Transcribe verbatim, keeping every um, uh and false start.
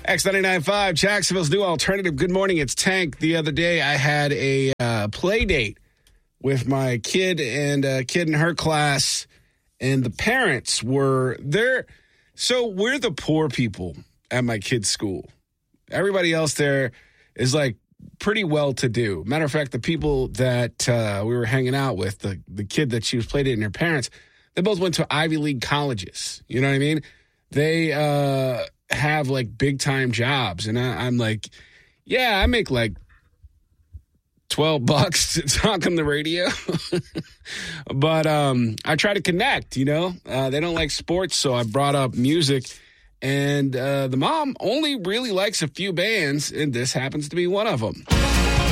X ninety-nine point five, Jacksonville's new alternative. Good morning, it's Tank. The other day I had a uh, play date with my kid and a kid in her class, and the parents were there. So we're the poor people at my kid's school. Everybody else there is like pretty well-to-do. Matter of fact, the people that uh, we were hanging out with, the, the kid that she was playing and her parents, they both went to Ivy League colleges. You know what I mean? They uh, have like big-time jobs. And I, I'm like, yeah, I make like twelve bucks to talk on the radio. But um, I try to connect, you know. Uh, they don't like sports, so I brought up music. And uh, the mom only really likes a few bands, and this happens to be one of them.